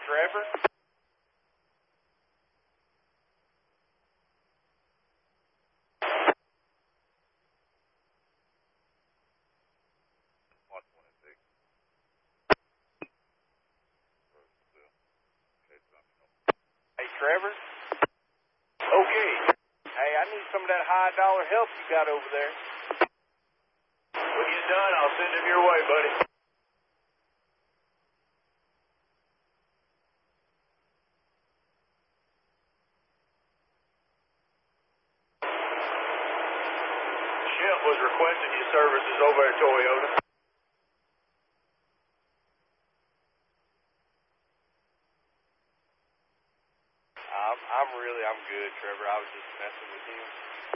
Trevor? Hey, Trevor? Okay. Hey, I need some of that high-dollar help you got over there. When you're done, I'll send him your way, buddy. Chef was requesting your services over at Toyota. I'm good, Trevor. I was just messing with him.